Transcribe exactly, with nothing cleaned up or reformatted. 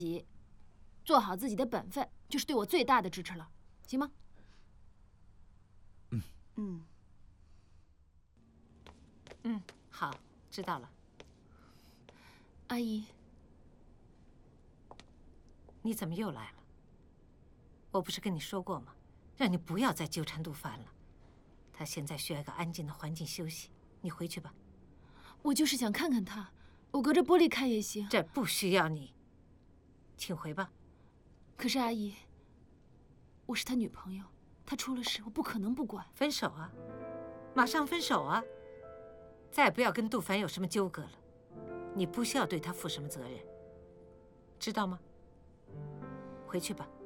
做好自己的本分，就是对我最大的支持了，行吗？ 嗯嗯嗯，好，知道了。 阿姨， 你怎么又来了？我不是跟你说过吗？让你不要再纠缠杜帆了。他现在需要一个安静的环境休息，你回去吧。 我就是想看看他，我隔着玻璃看也行。 这不需要你，请回吧。 可是阿姨，我是他女朋友，他出了事，我不可能不管。 分手啊，马上分手啊！再也不要跟杜凡有什么纠葛了。你不需要对他负什么责任，知道吗？回去吧。